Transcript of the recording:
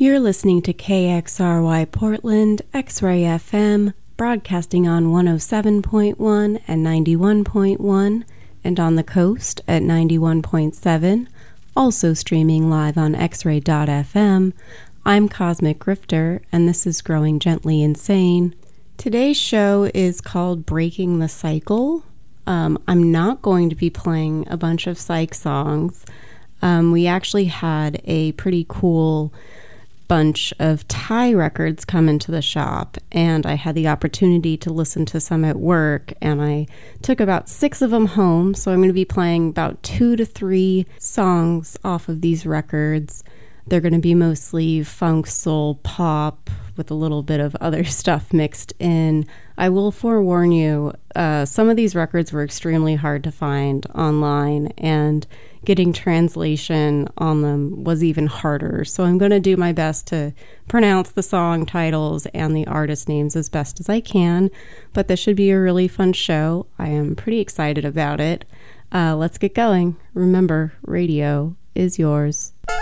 You're listening to KXRY Portland, X-Ray FM, broadcasting on 107.1 and 91.1, and on the coast at 91.7, also streaming live on xray.fm. I'm Cosmic Grifter, and this is Growing Gently Insane. Today's show is called Breaking the Cycle. I'm not going to be playing a bunch of psych songs. We actually had a pretty cool bunch of Thai records come into the shop, and I had the opportunity to listen to some at work, and I took about 6 of them home, so I'm going to be playing about 2 to 3 songs off of these records. They're going to be mostly funk, soul, pop, with a little bit of other stuff mixed in. I will forewarn you, some of these records were extremely hard to find online, and getting translation on them was even harder. So I'm going to do my best to pronounce the song titles and the artist names as best as I can, but this should be a really fun show. I am pretty excited about it. Let's get going. Remember, radio is yours.